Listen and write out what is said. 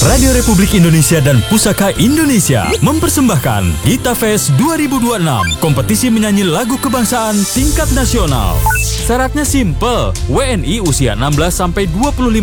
Radio Republik Indonesia dan Pusaka Indonesia mempersembahkan Gita Fest 2026, kompetisi menyanyi lagu kebangsaan tingkat nasional. Syaratnya simple, WNI usia 16 sampai 25